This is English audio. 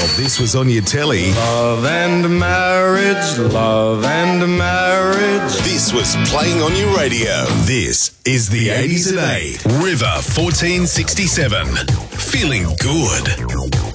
this was on your telly, Love and marriage, love and marriage. this was playing on your radio. This is the 80s at 8. River 1467. Feeling good.